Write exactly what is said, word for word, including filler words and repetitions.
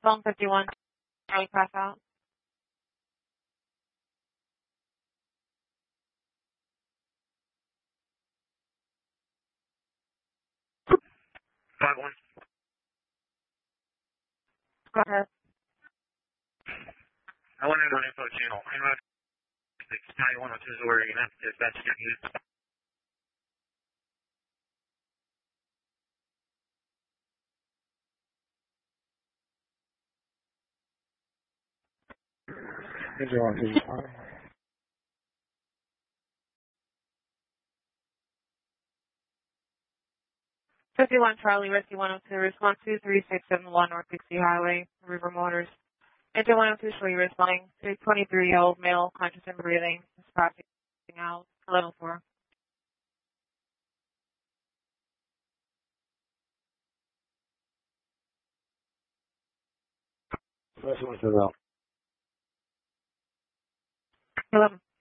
Phone fifty-one, Charlie Pass out. Five one. Go ahead. I wanted to run info channel. I know it's County one oh two is where you're going to have to dispatch your unit. Visual, visual. fifty-one Charlie, Rescue one oh two, response two three six seven one North Dixie Highway, River Motors. Engine one oh two, show you responding to twenty-three-year-old male, conscious and breathing, is passing out, level four. First one to the eleven.